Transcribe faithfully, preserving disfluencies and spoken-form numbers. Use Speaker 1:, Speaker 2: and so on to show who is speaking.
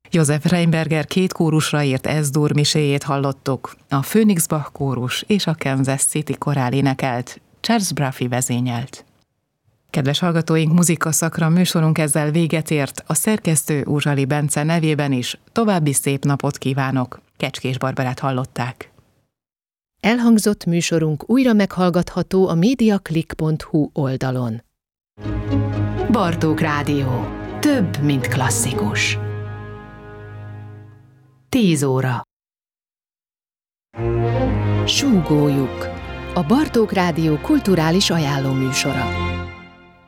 Speaker 1: Josef Reinberger két kórusra írt Ez-dur miséjét hallottuk, a Phoenix Bach kórus és a Kansas City korál énekelt, Charles Bruffy vezényelt. Kedves hallgatóink, Muzika Szakra műsorunk ezzel véget ért, a szerkesztő Uzsali Bence nevében is további szép napot kívánok. Kecskés Barbarát hallották.
Speaker 2: Elhangzott műsorunk újra meghallgatható a mediaclick pont hu oldalon. Bartók Rádió. Több, mint klasszikus. Tíz óra. Súgójuk. A Bartók Rádió kulturális ajánlóműsora.